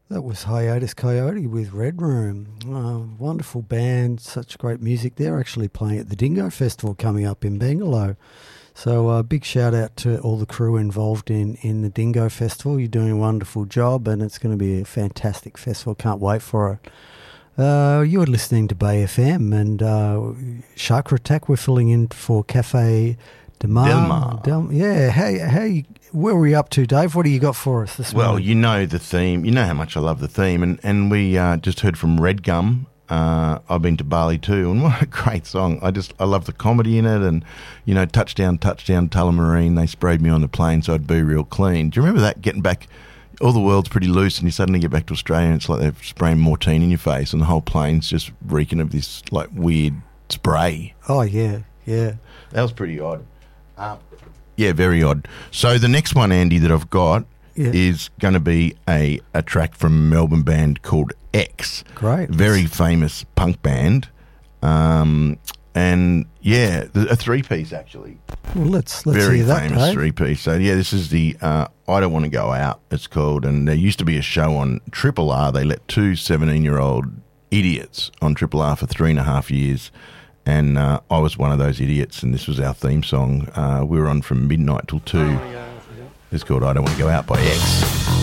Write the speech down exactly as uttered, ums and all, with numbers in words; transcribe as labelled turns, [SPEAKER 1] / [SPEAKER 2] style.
[SPEAKER 1] That was Hiatus Coyote with Red Room. Uh, wonderful band, such great music. They're actually playing at the Dingo Festival coming up in Bangalow. So a uh, big shout out to all the crew involved in, in the Dingo Festival. You're doing a wonderful job and it's going to be a fantastic festival. Can't wait for it. Uh, you're listening to Bay F M and uh, Chakra Attack. We're filling in for Cafe Del Mar.
[SPEAKER 2] Del Mar.
[SPEAKER 1] Del, yeah, how, how you, where are we up to, Dave? What do you got for us this
[SPEAKER 2] Well,
[SPEAKER 1] morning?
[SPEAKER 2] you know the theme. You know how much I love the theme. And, and we uh, just heard from Red Gum. Uh, I've been to Bali too, and what a great song. I just, I love the comedy in it, and, you know, touchdown, touchdown, Tullamarine, they sprayed me on the plane so I'd be real clean. Do you remember that, getting back, all the world's pretty loose, and you suddenly get back to Australia and it's like they're spraying Mortine in your face and the whole plane's just reeking of this, like, weird spray.
[SPEAKER 1] Oh, yeah, yeah.
[SPEAKER 2] That was pretty odd. Uh, yeah, very odd. So the next one, Andy, that I've got yeah. is going to be a, a track from a Melbourne band called X.
[SPEAKER 1] Great.
[SPEAKER 2] Very famous punk band. Um, and, yeah, a three-piece, actually.
[SPEAKER 1] Well, let's, let's
[SPEAKER 2] Very
[SPEAKER 1] hear that,
[SPEAKER 2] famous
[SPEAKER 1] Dave.
[SPEAKER 2] three-piece. So, yeah, this is the uh, I Don't Want to Go Out, it's called. And there used to be a show on Triple R. They let two seventeen-year-old idiots on Triple R for three and a half years. And uh, I was one of those idiots, and this was our theme song. Uh, we were on from midnight till two. It's called I Don't Want to Go Out by X.